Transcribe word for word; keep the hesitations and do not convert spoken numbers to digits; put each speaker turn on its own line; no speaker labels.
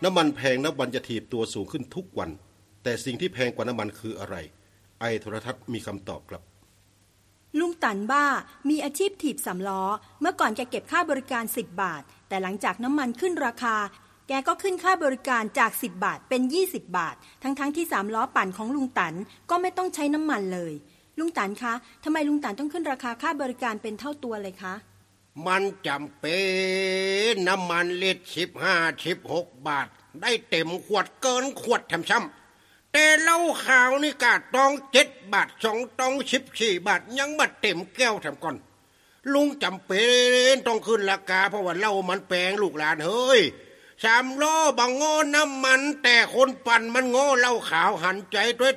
น้ำมันแพงน้ำมันจะถีบตัวสูงขึ้นทุกวันแต่สิ่งที่แพงกว่าน้ำมันคืออะไรไอโทรทัศน์มีคำตอบครับ
ลุงตันบ้ามีอาชีพถีบสำล้อเมื่อก่อนแกเก็บค่าบริการสิบบาทแต่หลังจากน้ำมันขึ้นราคาแกก็ขึ้นค่าบริการจากสิบบาทเป็นยี่สิบบาททั้งๆ ท, ที่สามล้อปั่นของลุงตันก็ไม่ต้องใช้น้ำมันเลยลุงตันคะทำไมลุงตันต้องขึ้นราคาค่าบริการเป็นเท่าตัวเลยคะ
มันจำเป็นน้ำมันลิตรสิบห้าสิบหกบาทได้เต็มขวดเกินขวดแถมซ้ำแต่เหล้าขาวนี่กะต้องเจ็ดบาทสองต้องสิบสี่บาทยังบัดเต็มแก้วแถมก่อนลุงจำเป็นต้องขึ้นราคาเพราะว่าเหล้ามันแพงลูกหลานเฮ้ยสามล้อบังโง่น้ำมันแต่คนปั่นมันโง่เหล้าขาวหันใจด้วย